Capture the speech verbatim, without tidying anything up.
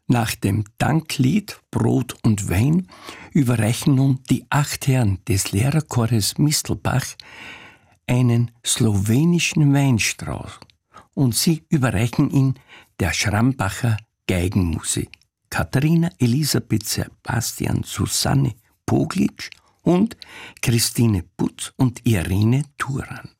Nach dem Danklied Brot und Wein überreichen nun die acht Herren des Lehrerchores Mistelbach einen slowenischen Weinstrauß und sie überreichen ihn der Schrambacher Geigenmusik Katharina Elisabeth Sebastian Susanne Poglitsch und Christine Putz und Irene Turan.